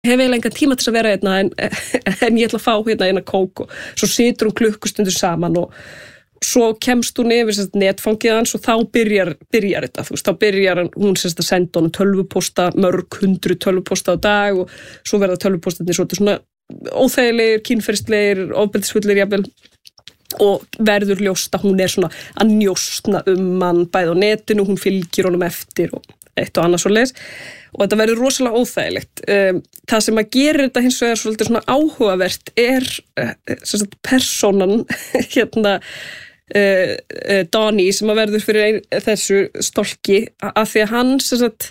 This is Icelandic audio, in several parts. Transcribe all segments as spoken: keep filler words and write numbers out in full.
hef eiginlega engan tíma til að vera hérna en, en ég ætla að fá hérna eina kók og svo situr hún klukkustundur saman og svo kemst hún yfir sérst, netfangið hans og þá byrjar, byrjar þetta, þú veist, þá byrjar hún sérst, að senda honum tölvupósta, mörg hundru tölvupósta á dag og svo verða tölvupóstarnir svona óþægilegir, kynferðislegir, ofbeldisfullir jafnvel og verður ljóst að hún er svona að njósna um hann bæði á netinu, hún fylgir honum eftir og eitt og annað svoleiðis og þetta verður rosalega óþægilegt. Það sem að gera þetta hins vegar svolítið svona áhugavert er sem sagt persónan hérna uh, uh, Donnie sem að verður fyrir ein, þessu stolki af því að hann sem sagt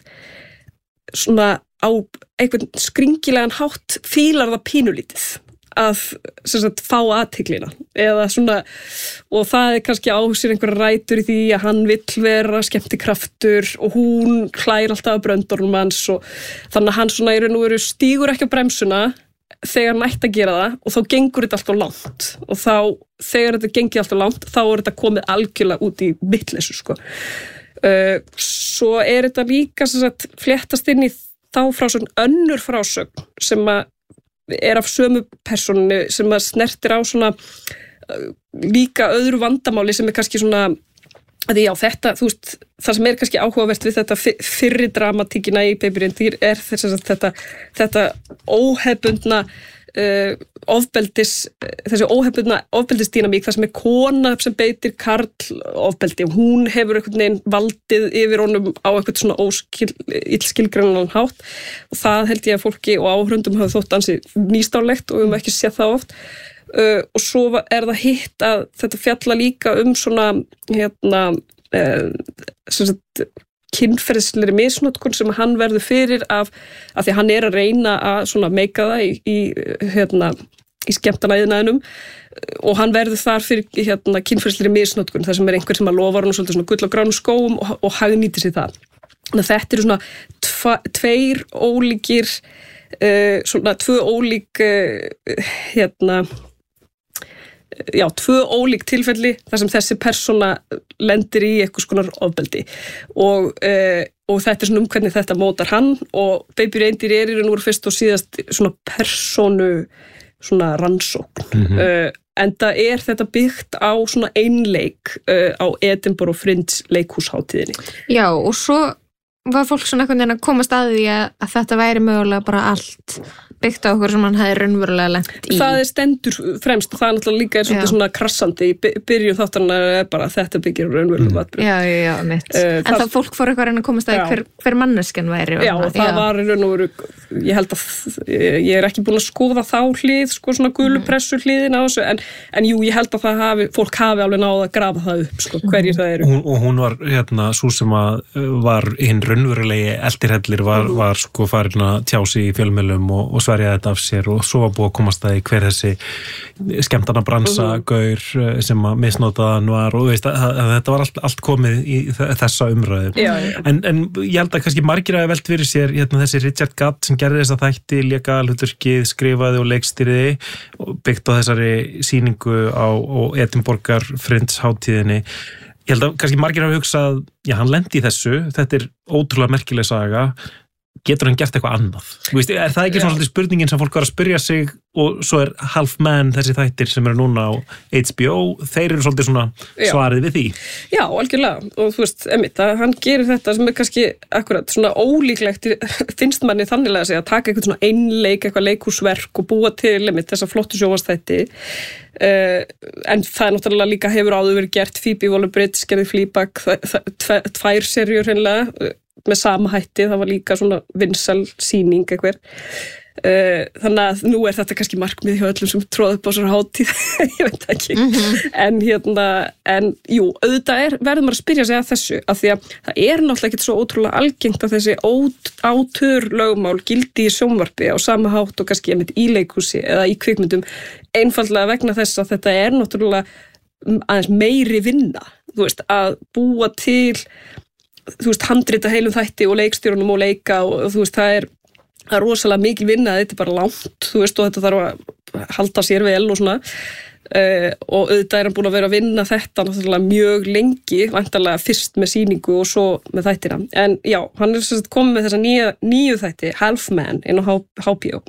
svona á einhvern skringilegan hátt fílar það pínulítið að sem sagt fá athygglina eða svona og það er kannski á sér einhverja rætur í því að hann vill vera skemmtikraftur og hún hlær alltaf að bröndornum hans og þannig að hann svona í raun og veru stígur ekki á bremsuna þegar hann ætti að gera það og þá gengur þetta alltaf langt og þá þegar þetta gengið alltaf langt þá er þetta komið algjörlega út í vitleysu sko. Uh, svo er þetta líka sem sagt fléttast inn í þá frásögn önnur frásögn sem að er af sömu persónu sem að snertir á svona uh, líka öðru vandamáli sem er kannski svona að já þetta, þú veist, það sem er kannski áhugavert við þetta fyrri dramatíkina í Baby Reindeer er þess að þetta þetta óhefbundna uh, ofbeldis þessi óhefbundna ofbeldisdýnamík það sem er kona sem beitir karl ofbeldi og hún hefur einhvern veginn valdið yfir honum á eitthvað svona óskil, illskilgreinanlegan hátt og það held ég að fólki og áhrundum hafa þótt ansi nýstárlegt og við höfum ekki séð það oft uh, og svo er það hitt að þetta fjalla líka um svona hérna uh, sem sagt kynferðislegri misnotkun sem hann verður fyrir af, af því að hann er að reyna að svona meika það í, í hérna í skemmtanaiðnaðinum og hann verður þar fyrir hérna kynferðislegri misnotkun þar sem er einhver sem að lofa hann svolítið svona gull á gránum skóum og, og hagnýtir sér það. Þannig að þetta eru svona tva, tveir ólíkir uh, svona tvö ólík uh, hérna já, tvö ólík tilfelli þar sem þessi persóna lendir í eitthvað skonar ofbeldi og, uh, og þetta er svona um hvernig þetta mótar hann og Baby Reindeer er í raun og veru fyrst og síðast svona persónu svona rannsókn mm-hmm. uh, en það er þetta byggt á svona einleik uh, á Edinburgh Fringe leikhúsháttíðinni. Já og svo var fólk svona einhvern veginn að komast að því að, að þetta væri mögulega bara allt byggt á okkur sem hann hefði raunverulega lent í. Það er stendur fremst og það er náttúrulega líka er svolítið já. Svona krassandi í byrjun þáttarna er bara að þetta byggir raunverulega atburð. Já, já, já, mitt. Uh, en það, það fólk fór eitthvað að reyna að komast að hver, hver manneskjan væri. Já, og það já. Var raun og veru, ég held að ég er ekki búin að skoða þá hlið, sko svona gulupressu hliðin á þessu, en, en jú, ég held að það hafi, fólk hafi alveg náð að grafa það upp, sko, hverjir mm. það eru. Hún, og hún var, hérna, sú sem að var hinn raunverulegi eldirhellir var, mm. var sko farin að tjási í fjölmiðlum og, og sverja þetta af sér og svo var búið að komast að í hver þessi skemmtana bransa mm. gaur sem að misnotaðan var og veist að, að þetta var allt, allt komið í þessa umræðu. Já, já. En, en ég held að kannski margir hafi velt fyrir sér hérna, þessi Richard Gadd sem gerði þessa þætti, léka hlutverkið, skrifaði og leikstýrði og byggt á þessari sýningu á, á Edinborgar Fringe hátíðinni. Ég held að kannski margir hafi hugsað, já hann lendi í þessu, þetta er ótrúlega merkileg saga, getur hann gert eitthvað annað? Veist, er það ekki svona spurningin sem fólk var að spyrja sig og svo er Half Man þessi þættir sem eru núna á H B O, þeir eru svolítið svona svarið við því? Já, algjörlega og þú veist, einmitt, að hann gerir þetta sem er kannski akkurat svona ólíklegt finnst manni þannig að segja að taka eitthvað svona einleik, eitthvað leikhúsverk og búa til einmitt þessa flottu sjónvarpsþætti Uh, en það er náttúrulega líka hefur áður verið gert Phoebe Waller-Bridge gerði Fleabag, tvær serjur hreinlega uh, með sama hætti, það var líka svona vinsæl sýning eitthvað uh, þannig að nú er þetta kannski markmið hjá öllum sem tróða upp á svona hátíð ég veit ekki mm-hmm. en hérna, en jú, auðvitað er verður maður að spyrja sig að þessu af því að það er náttúrulega ekki svo ótrúlega algengt að þessi átur lögmál gildi í sjónvarpi á sama hátt og kannski einmitt í leikhúsi eða í kvikmyndum einfaldlega vegna þess að þetta er náttúrulega aðeins meiri vinna, þú veist, að búa til, þú veist, handrita heilum þætti og leikstjórunum og leika og þú veist, það er það er rosalega mikil vinna, þetta er bara langt, þú veist, og þetta þarf að halda sér vel og svona uh, og auðvitað er hann búin að vera að vinna þetta náttúrulega mjög lengi, væntanlega fyrst með sýningu og svo með þættina. En já, hann er sem sagt komið með þessa nýju, nýju þætti, Half Man, inn á H B O